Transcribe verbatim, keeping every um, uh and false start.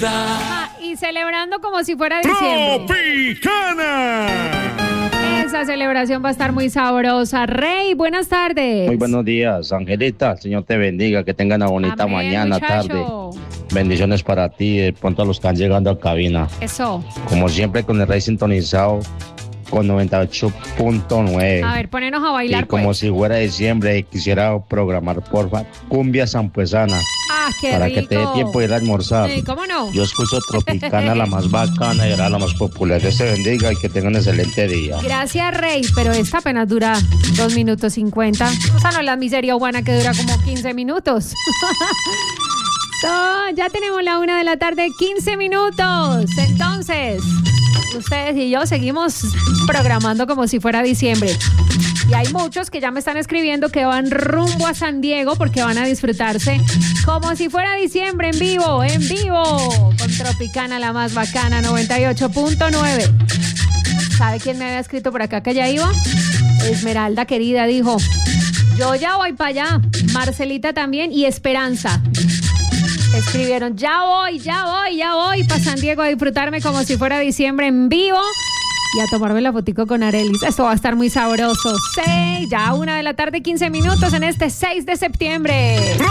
ciudad. Y celebrando como si fuera diciembre. ¡Tropicana! Esa celebración va a estar muy sabrosa. Rey, buenas tardes. Muy buenos días, Angelita. El Señor te bendiga. Que tengan una bonita Amén, mañana, muchacho. tarde. Bendiciones para ti. De pronto a los que están llegando a cabina. Eso. Como siempre, con el Rey sintonizado con noventa y ocho punto nueve. A ver, ponenos a bailar, Y como pues. si fuera diciembre, quisiera programar, porfa, cumbia zampuesana. Ah, qué Para rico. que te dé tiempo de ir a almorzar. Sí, ¿cómo no? Yo escucho Tropicana, la más bacana y era la más popular. Dios te bendiga y que tengan un excelente día. Gracias, Rey, pero esta apenas dura dos minutos cincuenta. O sea, no es la miseria humana que dura como quince minutos. So, ya tenemos la una de la tarde, quince minutos. Entonces, ustedes y yo seguimos programando como si fuera diciembre. Y hay muchos que ya me están escribiendo que van rumbo a San Diego porque van a disfrutarse como si fuera diciembre en vivo, en vivo, con Tropicana, la más bacana, noventa y ocho punto nueve. ¿Sabe quién me había escrito por acá que ya iba? Esmeralda querida dijo, yo ya voy para allá, Marcelita también y Esperanza. Escribieron, ya voy, ya voy, ya voy para San Diego a disfrutarme como si fuera diciembre en vivo y a tomarme la fotico con Arelis. Esto va a estar muy sabroso. Sí, ya una de la tarde, quince minutos en este seis de septiembre.